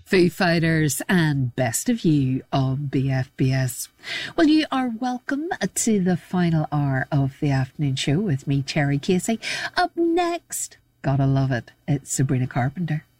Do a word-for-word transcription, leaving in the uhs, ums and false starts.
Foo Fighters and Best of You on B F B S. Well, you are welcome to the final hour of the afternoon show with me, Cherry Casey. Up next, gotta love it, it's Sabrina Carpenter.